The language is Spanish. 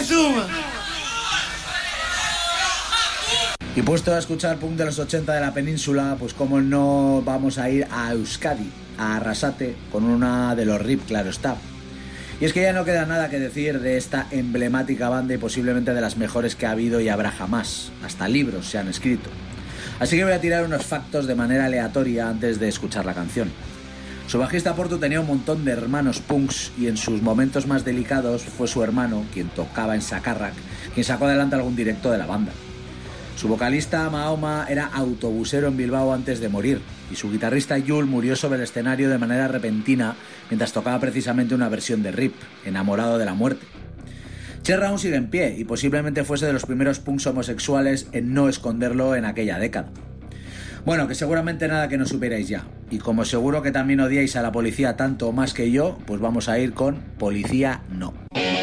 suma. Y puesto a escuchar punk de los 80 de la península, pues cómo no vamos a ir a Euskadi, a Arrasate, con una de los RIP, claro está. Y es que ya no queda nada que decir de esta emblemática banda y posiblemente de las mejores que ha habido y habrá jamás. Hasta libros se han escrito. Así que voy a tirar unos factos de manera aleatoria antes de escuchar la canción. Su bajista Portu tenía un montón de hermanos punks y en sus momentos más delicados fue su hermano, quien tocaba en Sakarrak, quien sacó adelante algún directo de la banda. Su vocalista Mahoma era autobusero en Bilbao antes de morir y su guitarrista Yul murió sobre el escenario de manera repentina mientras tocaba precisamente una versión de RIP, Enamorado de la muerte. Cherra aún sigue en pie y posiblemente fuese de los primeros punks homosexuales en no esconderlo en aquella década. Bueno, que seguramente nada que no supierais ya. Y como seguro que también odiáis a la policía tanto o más que yo, pues vamos a ir con Policía No.